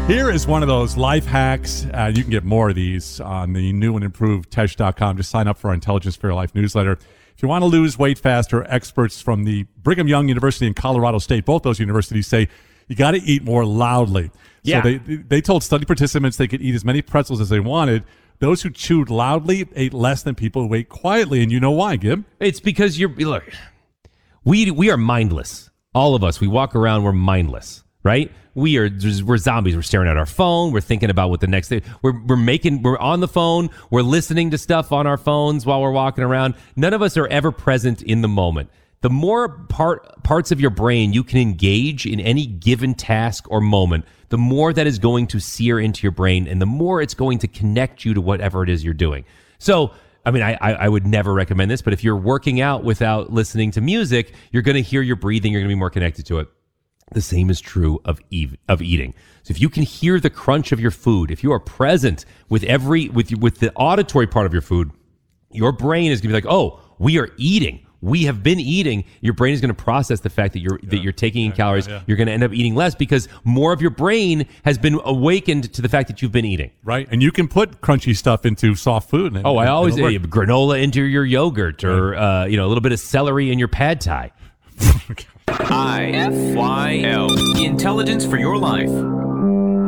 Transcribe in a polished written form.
Here is one of those life hacks. You can get more of these on the new and improved Tesh.com. Just sign up for our Intelligence for Your Life newsletter. If you want to lose weight faster, experts from the Brigham Young University and Colorado State, both those universities, say you got to eat more loudly. Yeah. So they told study participants they could eat as many pretzels as they wanted. Those who chewed loudly ate less than people who ate quietly. And you know why, Gib? It's because look, we are mindless. All of us, we walk around, we're mindless, right? We're zombies. We're staring at our phone. We're thinking about what the next thing. We're on the phone. We're listening to stuff on our phones while we're walking around. None of us are ever present in the moment. The more parts of your brain you can engage in any given task or moment, the more that is going to sear into your brain, and the more it's going to connect you to whatever it is you're doing. So, I mean, I would never recommend this, but if you're working out without listening to music, you're going to hear your breathing. You're going to be more connected to it. The same is true of eating. So if you can hear the crunch of your food, if you are present with the auditory part of your food, your brain is going to be like, oh, we are eating. We have been eating. Your brain is going to process the fact that you're taking in calories. Yeah. You're going to end up eating less because more of your brain has been awakened to the fact that you've been eating. Right, and you can put crunchy stuff into soft food. I always say granola into your yogurt, or a little bit of celery in your pad thai. IFYL. Intelligence for your life.